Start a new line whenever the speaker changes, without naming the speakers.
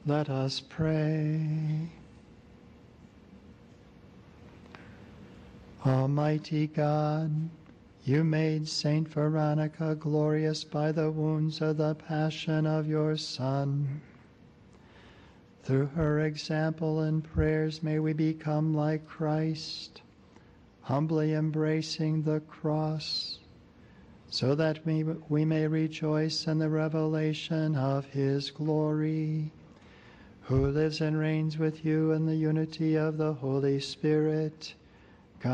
Let us pray. Almighty God, you made Saint Veronica glorious by the wounds of the passion of your Son. Through her example and prayers may we become like Christ, humbly embracing the cross, so that we may rejoice in the revelation of his glory, who lives and reigns with you in the unity of the Holy Spirit,